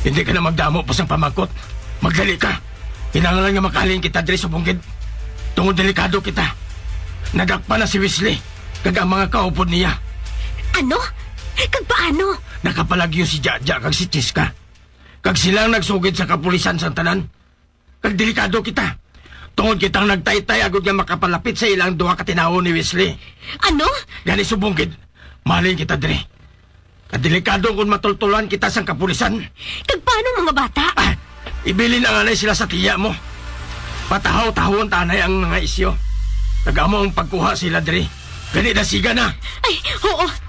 Hindi ka na magdamo pa sa pamakot. Magdali ka. Kinanglan nga makahalin kita diri sa bunggid. Tungod delikado kita. Nadakpa na si Wesley. Kag ang mga kaupod niya. Ano? Kag paano? Nakapalagyo si Jaja kag si Chiska. Kag silang nagsugid sa kapulisan sa tanan. Kag delikado kita. Tungod kitang nagtaytay agad nga makapalapit sa ilang duha ka tinawo ni Wesley. Ano? Gani subunggid. Mahalin kita diri. Kag delikado kung matultulan kita sa kapulisan. Kag paano mga bata? Ibilin ang anay sila sa tiya mo. Patahaw-tahon tanay ang mga isyo. Nagamo ang pagkuha sila diri. Gani na siga na. Ay, oo.